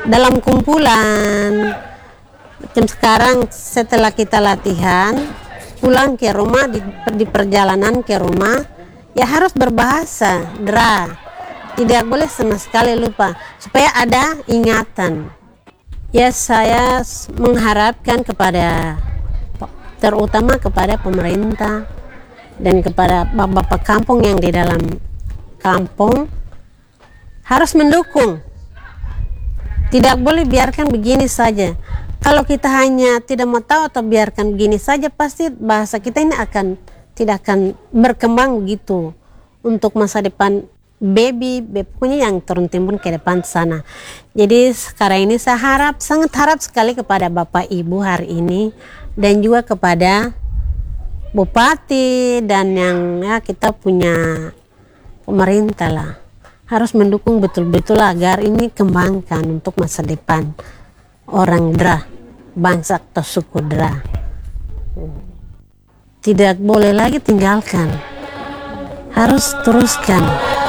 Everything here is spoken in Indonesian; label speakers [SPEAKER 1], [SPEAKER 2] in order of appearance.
[SPEAKER 1] dalam kumpulan. Macam sekarang setelah kita latihan, pulang ke rumah, di perjalanan ke rumah, ya harus berbahasa DRA. Tidak boleh sama sekali lupa, supaya ada ingatan. Ya, saya mengharapkan kepada, terutama kepada pemerintah dan kepada bapak-bapak kampung yang di dalam kampung, harus mendukung. Tidak boleh biarkan begini saja. Kalau kita hanya tidak mau tahu atau biarkan begini saja, pasti bahasa kita ini tidak akan berkembang begitu untuk masa depan pokoknya yang turun temurun ke depan sana. Jadi sekarang ini saya sangat harap sekali kepada Bapak Ibu hari ini, dan juga kepada Bupati dan yang ya kita punya pemerintah lah, harus mendukung betul-betul agar ini kembangkan untuk masa depan orang DRA, bangsa atau suku DRA. Tidak boleh lagi tinggalkan, harus teruskan.